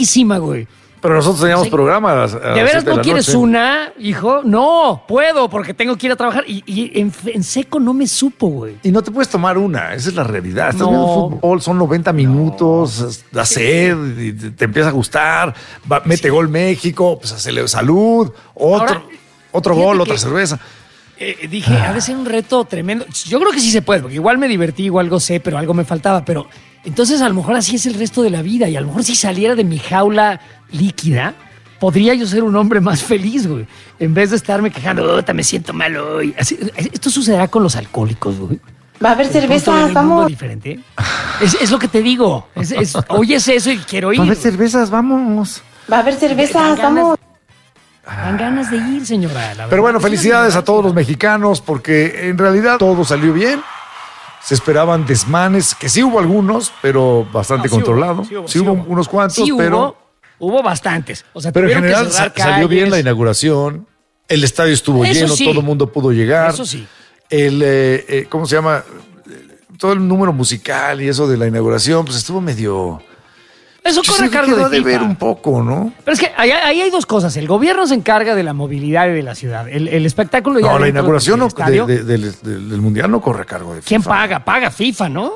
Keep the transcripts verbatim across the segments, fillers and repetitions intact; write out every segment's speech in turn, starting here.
buenísima, güey. Pero nosotros teníamos Sí. programas. ¿De veras no quieres una, hijo? No, puedo, porque tengo que ir a trabajar. Y, y en, en seco no me supo, güey. Y no te puedes tomar una, esa es la realidad. Estás No. viendo fútbol, son noventa minutos, da sed, y te, te empieza a gustar, va, mete gol México, pues hacele salud, otro, Ahora, otro fíjate gol, otra que- cerveza. Eh, dije, ha de ser un reto tremendo. Yo creo que sí se puede, porque igual me divertí, igual gocé, pero algo me faltaba. Pero entonces a lo mejor así es el resto de la vida. Y a lo mejor si saliera de mi jaula líquida, podría yo ser un hombre más feliz, güey. En vez de estarme quejando, "Ota, me siento mal hoy". Así, esto sucederá con los alcohólicos, güey. Va a haber El punto cerveza, del mundo vamos. diferente. Es, es lo que te digo. Es, es, oyes eso y quiero ir. A ver, güey. cervezas, vamos. Va a haber cerveza, Dan ganas- vamos. Dan ganas de ir, señora. la verdad. Pero bueno, Es una felicidades a todos los desgracia. mexicanos, porque en realidad todo salió bien. Se esperaban desmanes, que sí hubo algunos, pero bastante No, sí hubo, controlado. sí hubo, Sí sí hubo hubo. unos cuantos, Sí pero... hubo, hubo bastantes. O sea, Pero en tuvieron que general cerrar sa- salió bien calles. la inauguración, el estadio estuvo Eso lleno, sí. todo el mundo pudo llegar. Eso sí. El, eh, eh, ¿cómo se llama? Todo el número musical y eso de la inauguración, pues estuvo medio... Eso Yo corre a siento que cargo quedó de de ver FIFA. un poco, ¿no? Pero es que ahí, ahí hay dos cosas. El gobierno se encarga de la movilidad y de la ciudad. El, el espectáculo ya No, la dentro inauguración del no- estadio, de- de- del, del- del Mundial no corre a cargo de FIFA. ¿quién paga? Paga FIFA, ¿no?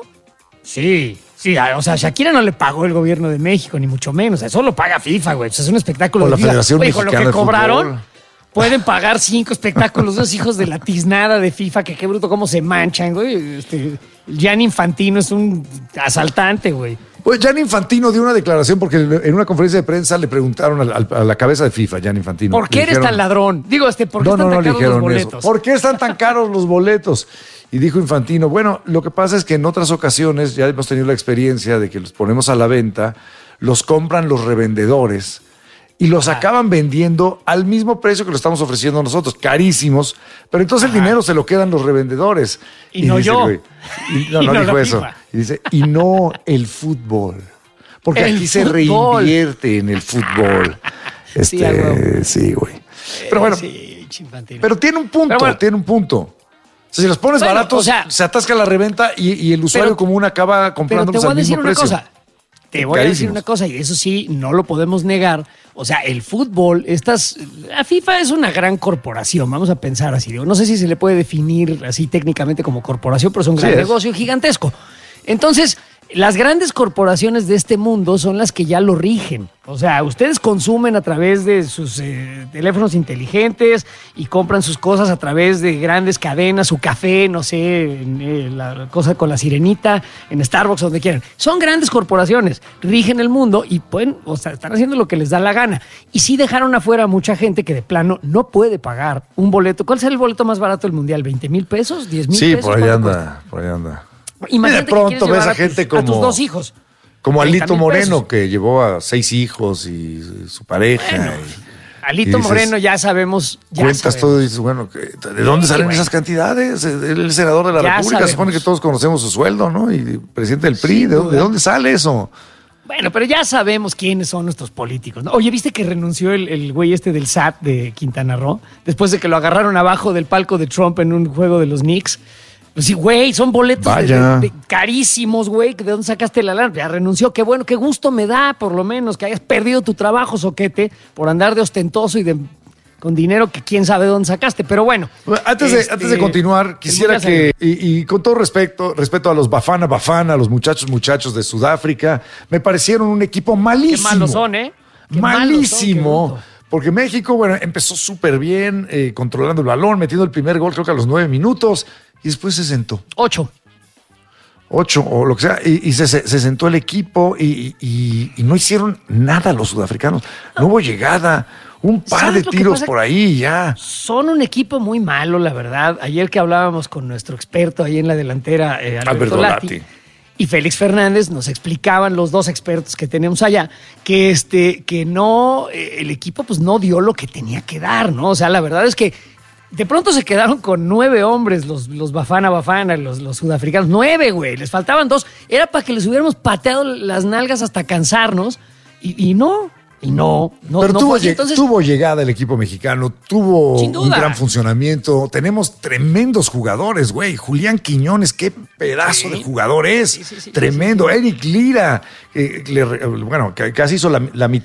Sí, sí. O sea, Shakira no le pagó el gobierno de México, ni mucho menos. Eso lo paga FIFA, güey. Pues es un espectáculo O de la FIFA. Federación Oye, con lo Mexicana que de cobraron, Fútbol. pueden pagar cinco espectáculos. Esos hijos de la tiznada de FIFA, que qué bruto cómo se manchan, güey. Este, Gianni Infantino es un asaltante, güey. Pues Gianni Infantino dio una declaración porque en una conferencia de prensa le preguntaron al- al- a la cabeza de FIFA, Gianni Infantino. ¿Por qué Le eres dijeron- tan ladrón? Digo, este, ¿por qué No, están no, no tan le caros los dijeron eso. boletos? ¿Por qué están tan caros los boletos? Y dijo Infantino, bueno, lo que pasa es que en otras ocasiones ya hemos tenido la experiencia de que los ponemos a la venta, los compran los revendedores y los acaban vendiendo al mismo precio que lo estamos ofreciendo nosotros, carísimos, pero entonces el dinero se lo quedan los revendedores. Y no dice, yo. güey, y- no, Y no, no dijo la eso. FIFA. Y dice, y no el fútbol. Porque El aquí se fútbol. reinvierte en el fútbol. Sí, a huevo. Este, sí, güey. Pero bueno, Sí, Infantino. pero tiene un punto, Pero bueno. tiene un punto. O sea, si los pones Bueno, baratos, o sea, se atasca la reventa y, y el usuario pero- común acaba Pero comprándolos te voy a al decir mismo una precio. cosa. Te voy a decir Carísimos. una cosa, y eso sí, no lo podemos negar. O sea, el fútbol, estas. La FIFA es una gran corporación, vamos a pensar así. Digo, no sé si se le puede definir así técnicamente como corporación, pero es un gran Sí es. negocio gigantesco. Entonces, las grandes corporaciones de este mundo son las que ya lo rigen. O sea, ustedes consumen a través de sus eh, teléfonos inteligentes y compran sus cosas a través de grandes cadenas, su café, no sé, en, eh, la cosa con la sirenita, en Starbucks, donde quieran. Son grandes corporaciones, rigen el mundo y pueden, o sea, están haciendo lo que les da la gana. Y sí dejaron afuera a mucha gente que de plano no puede pagar un boleto. ¿Cuál será el boleto más barato del mundial? ¿veinte mil pesos? ¿diez mil Sí, pesos? por ahí ¿Cuánto anda, por ahí anda. cuesta? Y Imagínate de que pronto quieres ves llevar a tus- gente a tus como- dos hijos. Como treinta Alito mil Moreno, pesos. que llevó a seis hijos y su pareja. Bueno, y- Alito y dices, Moreno, ya sabemos. Ya cuentas sabemos. todo y dices, bueno, ¿qué- ¿de dónde Sí, salen güey. esas cantidades? Él es el senador de la Ya República, se supone sabemos. que todos conocemos su sueldo, ¿no? Y presidente del P R I, Sin ¿de, dónde- duda. ¿de dónde sale eso? Bueno, pero ya sabemos quiénes son nuestros políticos, ¿no? Oye, ¿viste que renunció el, el güey este del S A T de Quintana Roo? Después de que lo agarraron abajo del palco de Trump en un juego de los Knicks. Pues sí, güey, son boletos de- Vaya. de- de carísimos, güey. ¿De dónde sacaste la lana? Ya renunció. Qué bueno, qué gusto me da, por lo menos, que hayas perdido tu trabajo, soquete, por andar de ostentoso y de con dinero que quién sabe dónde sacaste. Pero bueno. Bueno, Antes de, este, antes de continuar, quisiera Mundial que, y, y con todo respeto, respeto a los Bafana Bafana, a los muchachos muchachos de Sudáfrica, me parecieron un equipo Qué malísimo. malos son, ¿eh? Qué malos son, qué Malísimo. bruto. Porque México, bueno, empezó súper bien, eh, controlando el balón, metiendo el primer gol, creo que a los nueve minutos, y después se sentó. Ocho. Ocho o lo que sea, y, y se, se- se sentó el equipo y, y- y no hicieron nada los sudafricanos. No hubo llegada, un par ¿Sabes de lo que tiros pasa? por ahí y ya. Son un equipo muy malo, la verdad. Ayer que hablábamos con nuestro experto ahí en la delantera, eh, Alberto, Alberto Lati, Lati. y Félix Fernández, nos explicaban los dos expertos que tenemos allá que este que no eh, el equipo pues no dio lo que tenía que dar, ¿no? O sea, la verdad es que de pronto se quedaron con nueve hombres los, los Bafana Bafana, los, los sudafricanos. Nueve, güey. Les faltaban dos. Era para que les hubiéramos pateado las nalgas hasta cansarnos. Y, y no, Y no, no, Pero no tuvo, fue así. lleg- Entonces, tuvo llegada el equipo mexicano, tuvo Sin duda. un gran funcionamiento. Tenemos tremendos jugadores, güey. Julián Quiñones, qué pedazo Sí. de jugador es. Sí, sí, sí, Tremendo. Eric Lira, eh, le re- bueno, que casi hizo la, la mitad